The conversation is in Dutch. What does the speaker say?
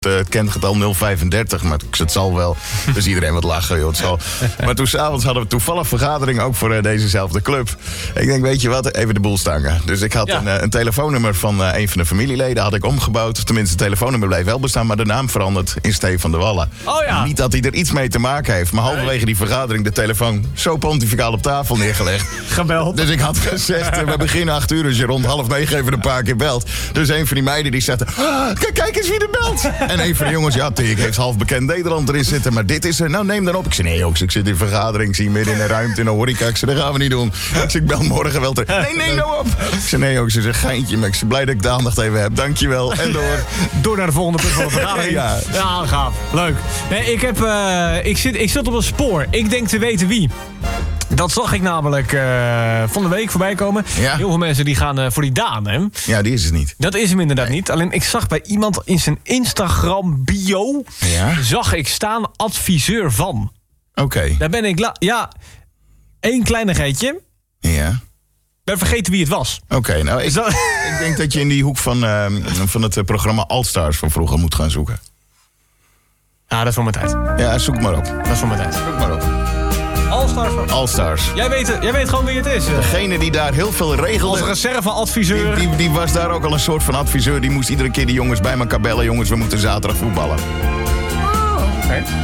Het kentgetal 035, maar het zal wel. Dus iedereen wat lachen, joh, het zal. Maar toen s'avonds hadden we toevallig vergadering ook voor dezezelfde club. Ik denk, weet je wat, even de boel stangen. Dus ik had een telefoonnummer van een van de familieleden had ik omgebouwd. Tenminste, het telefoonnummer bleef wel bestaan, maar de naam veranderd in Stefan de Wallen. Oh ja. Niet dat hij er iets mee te maken heeft, maar halverwege die vergadering de telefoon zo pontificaal op tafel neergelegd. Gebeld. Dus ik had gezegd, we beginnen 8 uur, dus je rond 8:30 even een paar keer belt. Dus een van die meiden die zegt, kijk eens wie er belt. En een van de jongens, ik heeft half bekend Nederland erin zitten, maar dit is nou neem dan op. Ik zei, nee jongens, ik zit in vergadering, ik zie midden in een ruimte in een horeca. Ik zei, dat gaan we niet doen. Ik zei, ik bel morgen wel terug. Nee, neem nou op. Ik zei, nee jongens, het is een geintje, maar ik ben blij dat ik de aandacht even heb. Dankjewel. En door Naar de volgende punt van de vergadering. Ja, gaaf. Leuk. Nee, ik zit op een spoor. Ik denk te weten wie. Dat zag ik namelijk van de week voorbij komen. Ja. Heel veel mensen die gaan voor die Daan, hè? Ja, die is het niet. Dat is hem inderdaad niet. Alleen ik zag bij iemand in zijn Instagram bio... zag ik staan adviseur van. Oké. Daar ben ik... één kleinigheidje. Ja. Ik ben vergeten wie het was. Oké, nou, ik denk dat je in die hoek van het programma All-Stars van vroeger moet gaan zoeken. Ah, dat is voor mijn tijd. Ja, zoek maar op. Dat is voor mijn tijd. Zoek maar op. All-Stars van... All-Stars. Jij weet gewoon wie het is. Degene die daar heel veel regelde... Als reserveadviseur. Die was daar ook al een soort van adviseur. Die moest iedere keer die jongens bij elkaar bellen. Jongens, we moeten zaterdag voetballen. Oké.